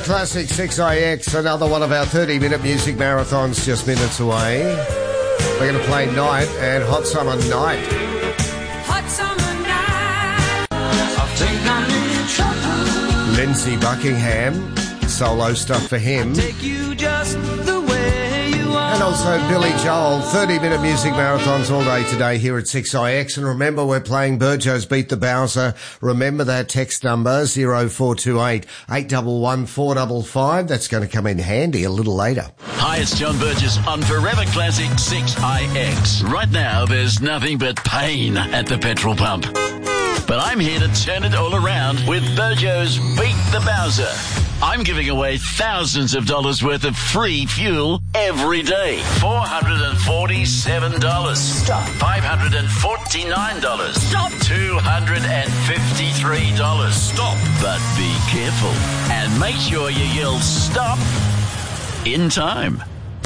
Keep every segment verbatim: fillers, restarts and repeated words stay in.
Classic six I X, another one of our thirty-minute music marathons just minutes away. We're going to play Night and Hot Summer Night. Hot summer night, I think I'm in trouble. Lindsay Buckingham, solo stuff for him. Take you just the way you are. And also Billy Joel, thirty-minute music marathons all day today here at six I X. And remember, we're playing Burjo's Beat the Bowser. Remember that text number, zero four two eight, eight one one, four five five. That's going to come in handy a little later. Hi, it's John Burgess on Forever Classic six I X. Right now, there's nothing but pain at the petrol pump. But I'm here to turn it all around with Burjo's Beat the Bowser. I'm giving away thousands of dollars worth of free fuel every day. four hundred forty-seven dollars. Stop. five hundred forty-nine dollars. Stop. two hundred fifty-three dollars. Stop. But be careful and make sure you yell stop in time.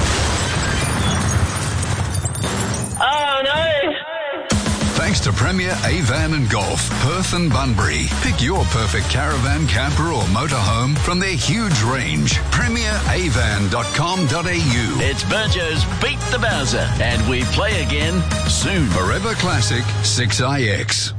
Oh, no. Thanks to Premier Avan and Golf, Perth and Bunbury. Pick your perfect caravan, camper or motorhome from their huge range. premier avan dot com dot a u. It's Burjo's Beat the Bowser, and we play again soon. Forever Classic six I X.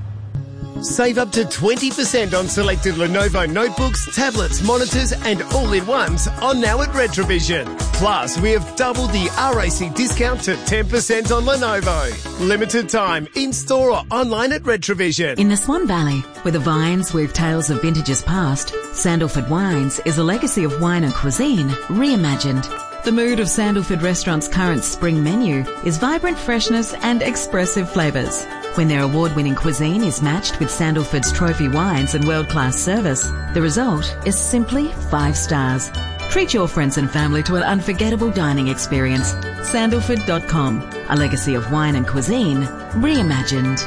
Save up to twenty percent on selected Lenovo notebooks, tablets, monitors and all-in-ones on now at Retrovision. Plus, we have doubled the R A C discount to ten percent on Lenovo. Limited time, in-store or online at Retrovision. In the Swan Valley, where the vines weave tales of vintages past, Sandalford Wines is a legacy of wine and cuisine reimagined. The mood of Sandalford Restaurant's current spring menu is vibrant freshness and expressive flavours. When their award-winning cuisine is matched with Sandalford's trophy wines and world-class service, the result is simply five stars. Treat your friends and family to an unforgettable dining experience. Sandalford dot com, a legacy of wine and cuisine reimagined.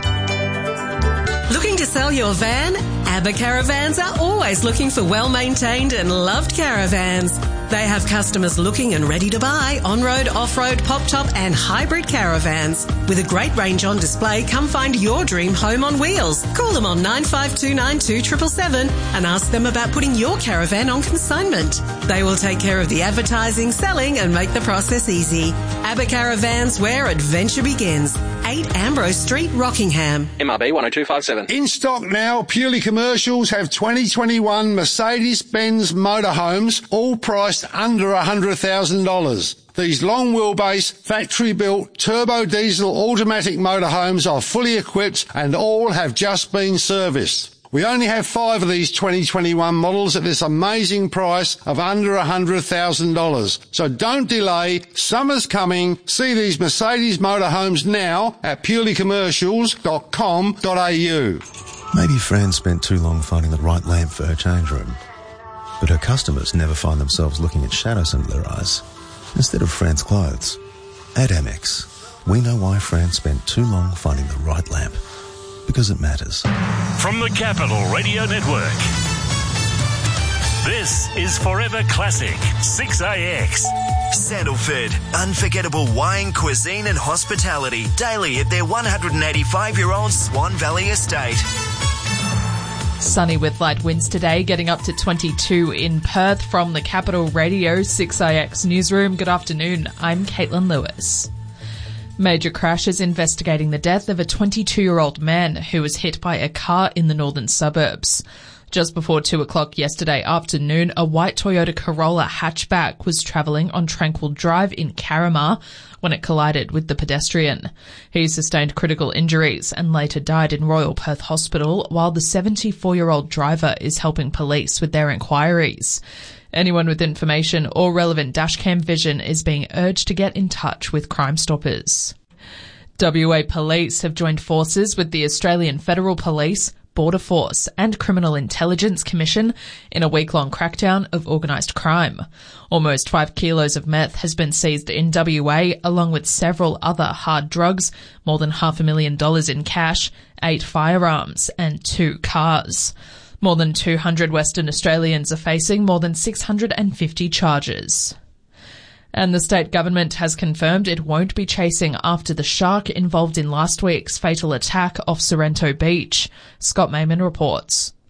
Looking to sell your van? ABBA Caravans are always looking for well-maintained and loved caravans. They have customers looking and ready to buy on-road, off-road, pop-top and hybrid caravans. With a great range on display, come find your dream home on wheels. Call them on nine five two nine two seven seven seven and ask them about putting your caravan on consignment. They will take care of the advertising, selling and make the process easy. ABBA Caravans, where adventure begins. eight Ambrose Street, Rockingham. M R B one oh two five seven. In stock now, Purely Commercials have twenty twenty-one Mercedes-Benz motorhomes, all priced under one hundred thousand dollars. These long wheelbase, factory-built, turbo diesel automatic motorhomes are fully equipped and all have just been serviced. We only have five of these twenty twenty-one models at this amazing price of under one hundred thousand dollars. So don't delay. Summer's coming. See these Mercedes motorhomes now at purely commercials dot com dot a u. Maybe Fran spent too long finding the right lamp for her change room. But her customers never find themselves looking at shadows under their eyes instead of Fran's clothes. At Amex, we know why Fran spent too long finding the right lamp. Because it matters. From the Capital Radio Network, this is Forever Classic six A X. Sandalford, unforgettable wine, cuisine and hospitality daily at their one hundred eighty-five-year-old Swan Valley estate. Sunny with light winds today, getting up to twenty-two in Perth. From the Capital Radio six A X newsroom, good afternoon. I'm Caitlin Lewis. Major crash is investigating the death of a twenty-two-year-old man who was hit by a car in the northern suburbs. Just before two o'clock yesterday afternoon, a white Toyota Corolla hatchback was travelling on Tranquil Drive in Carramar when it collided with the pedestrian. He sustained critical injuries and later died in Royal Perth Hospital, while the seventy-four-year-old driver is helping police with their inquiries. Anyone with information or relevant dashcam vision is being urged to get in touch with Crime Stoppers. W A Police have joined forces with the Australian Federal Police, Border Force and Criminal Intelligence Commission in a week-long crackdown of organised crime. Almost five kilos of meth has been seized in W A, along with several other hard drugs, more than half a million dollars in cash, eight firearms and two cars. More than two hundred Western Australians are facing more than six hundred fifty charges. And the state government has confirmed it won't be chasing after the shark involved in last week's fatal attack off Sorrento Beach. Scott Mayman reports.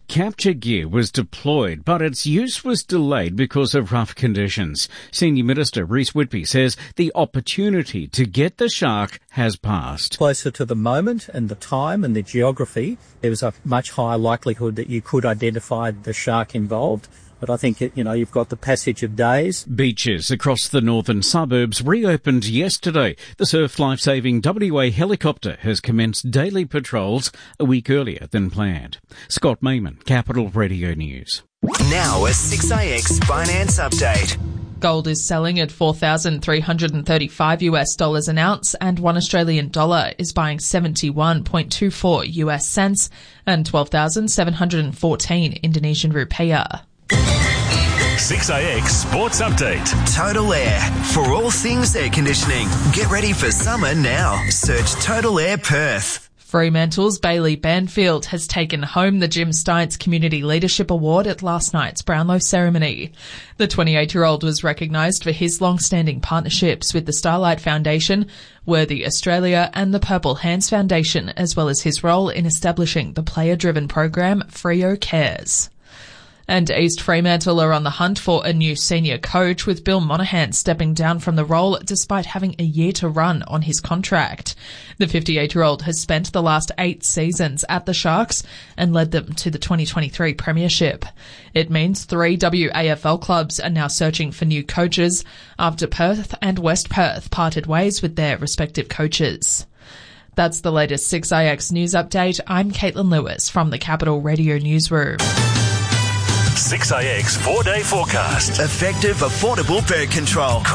Capture gear was deployed, but its use was delayed because of rough conditions. Senior Minister Rhys Whitby says the opportunity to get the shark has passed. Closer to the moment and the time and the geography, there was a much higher likelihood that you could identify the shark involved. But I think, you know, you've got the passage of days. Beaches across the northern suburbs reopened yesterday. The Surf Life-Saving W A helicopter has commenced daily patrols a week earlier than planned. Scott Mayman, Capital Radio News. Now a six A X finance update. Gold is selling at four thousand three hundred thirty-five US dollars an ounce, and one Australian dollar is buying seventy-one point two four US cents and twelve thousand seven hundred fourteen Indonesian rupiah. six A X Sports Update. Total Air. For all things air conditioning. Get ready for summer now. Search Total Air Perth. Fremantle's Bailey Banfield has taken home the Jim Stites Community Leadership Award at last night's Brownlow ceremony. The twenty-eight-year-old was recognised for his long-standing partnerships with the Starlight Foundation, Worthy Australia and the Purple Hands Foundation, as well as his role in establishing the player-driven program Freo Cares. And East Fremantle are on the hunt for a new senior coach, with Bill Monahan stepping down from the role despite having a year to run on his contract. The fifty-eight-year-old has spent the last eight seasons at the Sharks and led them to the twenty twenty-three Premiership. It means three W A F L clubs are now searching for new coaches after Perth and West Perth parted ways with their respective coaches. That's the latest six A X news update. I'm Caitlin Lewis from the Capital Radio Newsroom. six A X four-day forecast. Effective, affordable bird control.